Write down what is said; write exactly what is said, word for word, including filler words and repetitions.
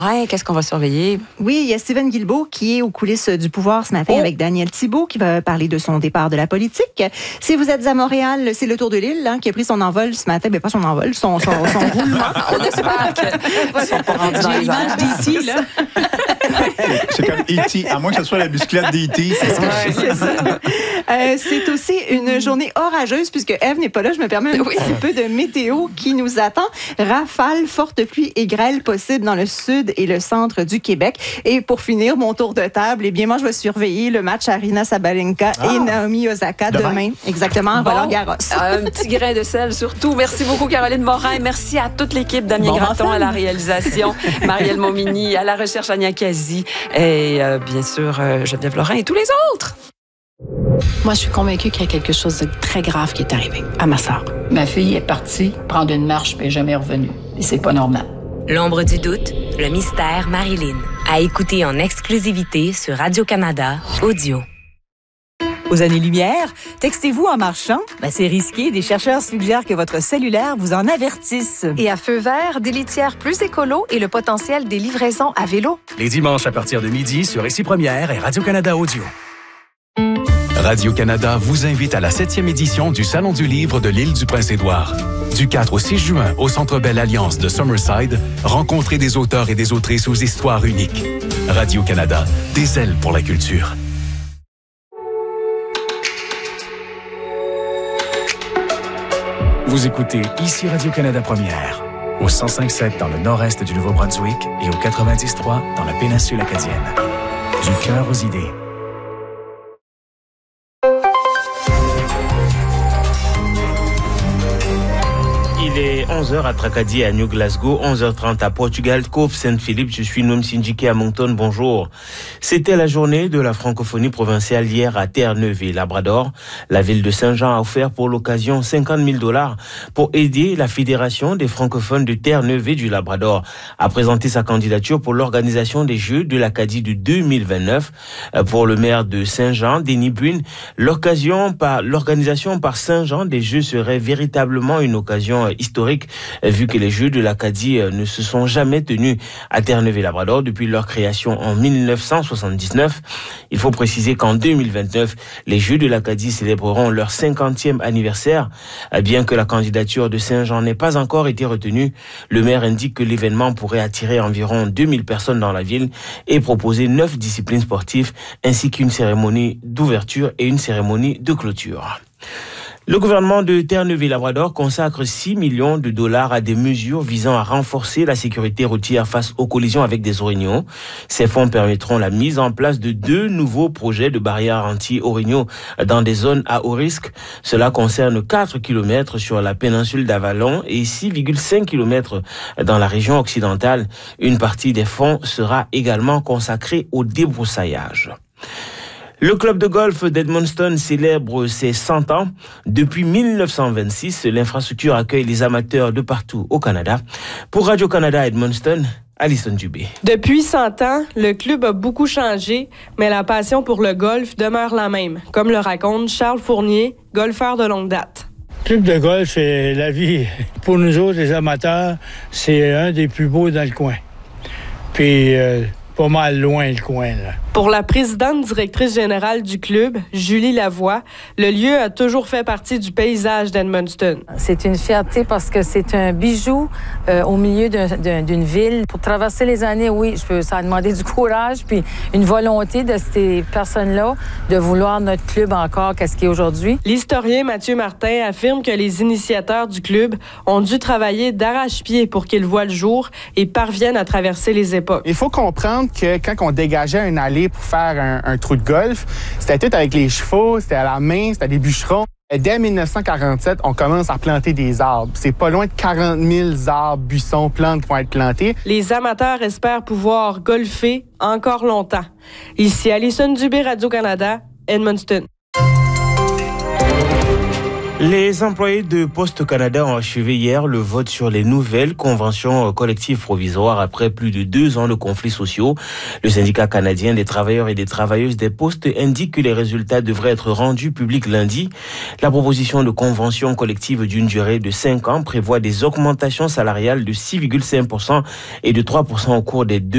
Ouais, qu'est-ce qu'on va surveiller? Oui, il y a Steven Guilbeault qui est aux coulisses du pouvoir ce matin oh. avec Daniel Thibeault qui va parler de son départ de la politique. Si vous êtes à Montréal, c'est le Tour de l'île hein, qui a pris son envol ce matin. Mais pas son envol, son, son, son roulement. On espère qu'ils sont pas rendus dans les l'image d'E T, là. C'est comme E T, à moins que ce soit la bicyclette d'E T. C'est, ouais, c'est ça. Euh, c'est aussi une journée orageuse puisque Eve n'est pas là. Je me permets un oui. petit peu de météo qui nous attend. Rafales, fortes pluies et grêle possibles dans le sud et le centre du Québec. Et pour finir, mon tour de table, eh bien, moi, je vais surveiller le match Aryna Sabalenka ah. et Naomi Osaka demain. demain exactement, bon, Roland-Garros. Un petit grain de sel surtout. Merci beaucoup, Caroline Morin. Merci à toute l'équipe, Damien bon, Gratton enfin. à la réalisation, Marielle Momini à la recherche, Ania Kazi et euh, bien sûr, euh, Geneviève Lorrain et tous les autres. Moi, je suis convaincue qu'il y a quelque chose de très grave qui est arrivé à ma sœur. Ma fille est partie prendre une marche mais jamais revenue. Et c'est pas normal. L'ombre du doute, le mystère Marilyn. À écouter en exclusivité sur Radio-Canada Audio. Aux années-lumière, textez-vous en marchant? Ben, c'est risqué. Des chercheurs suggèrent que votre cellulaire vous en avertisse. Et à feu vert, des litières plus écolo et le potentiel des livraisons à vélo. Les dimanches à partir de midi sur Ici Première et Radio-Canada Audio. Radio-Canada vous invite à la septième édition du Salon du livre de l'île du Prince-Édouard. Du quatre au six juin, au Centre Bell Alliance de Summerside, rencontrez des auteurs et des autrices aux histoires uniques. Radio-Canada, des ailes pour la culture. Vous écoutez Ici Radio-Canada Première, au cent cinq sept dans le nord-est du Nouveau-Brunswick et au quatre-vingt-dix trois dans la péninsule acadienne. Du cœur aux idées. Il est onze heures à Tracadie à New Glasgow, onze heures trente à Portugal, Cove Saint-Philippe. Je suis Noam Sindjiki à Moncton. Bonjour. C'était la journée de la francophonie provinciale hier à Terre-Neuve et Labrador. La ville de Saint-Jean a offert pour l'occasion cinquante mille dollars pour aider la Fédération des francophones de Terre-Neuve et du Labrador à présenter sa candidature pour l'organisation des Jeux de l'Acadie de deux mille vingt-neuf. Pour le maire de Saint-Jean, Denis Brune, l'occasion par, l'organisation par Saint-Jean des Jeux serait véritablement une occasion historique, vu que les Jeux de l'Acadie ne se sont jamais tenus à Terre-Neuve et Labrador depuis leur création en mille neuf cent soixante-dix-neuf. Il faut préciser qu'en deux mille vingt-neuf, les Jeux de l'Acadie célébreront leur cinquantième anniversaire. Bien que la candidature de Saint-Jean n'ait pas encore été retenue, le maire indique que l'événement pourrait attirer environ deux mille personnes dans la ville et proposer neuf disciplines sportives ainsi qu'une cérémonie d'ouverture et une cérémonie de clôture. Le gouvernement de Terre-Neuve et Labrador consacre six millions de dollars à des mesures visant à renforcer la sécurité routière face aux collisions avec des orignaux. Ces fonds permettront la mise en place de deux nouveaux projets de barrières anti-orignaux dans des zones à haut risque. Cela concerne quatre kilomètres sur la péninsule d'Avalon et six virgule cinq kilomètres dans la région occidentale. Une partie des fonds sera également consacrée au débroussaillage. Le club de golf d'Edmundston célèbre ses cent ans. Depuis mille neuf cent vingt-six, l'infrastructure accueille les amateurs de partout au Canada. Pour Radio-Canada Edmundston, Alison Dubé. Depuis cent ans, le club a beaucoup changé, mais la passion pour le golf demeure la même, comme le raconte Charles Fournier, golfeur de longue date. Le club de golf, c'est la vie. Pour nous autres, les amateurs, c'est un des plus beaux dans le coin. Puis, euh, pas mal loin le coin, là. Pour la présidente directrice générale du club, Julie Lavoie, le lieu a toujours fait partie du paysage d'Edmundston. C'est une fierté parce que c'est un bijou euh, au milieu d'un, d'un, d'une ville. Pour traverser les années, oui, je peux, ça a demandé du courage puis une volonté de ces personnes-là de vouloir notre club encore qu'est-ce qu'il est aujourd'hui. L'historien Mathieu Martin affirme que les initiateurs du club ont dû travailler d'arrache-pied pour qu'il voie le jour et parviennent à traverser les époques. Il faut comprendre que quand on dégageait une allée pour faire un, un trou de golf, c'était tout avec les chevaux, c'était à la main, c'était des bûcherons. Dès mille neuf cent quarante-sept, on commence à planter des arbres. C'est pas loin de quarante mille arbres, buissons, plantes qui vont être plantés. Les amateurs espèrent pouvoir golfer encore longtemps. Ici Alison Dubé, Radio-Canada, Edmundston. Les employés de Poste Canada ont achevé hier le vote sur les nouvelles conventions collectives provisoires après plus de deux ans de conflits sociaux. Le syndicat canadien des travailleurs et des travailleuses des postes indique que les résultats devraient être rendus publics lundi. La proposition de convention collective d'une durée de cinq ans prévoit des augmentations salariales de six virgule cinq pour cent et de trois pour cent au cours des deux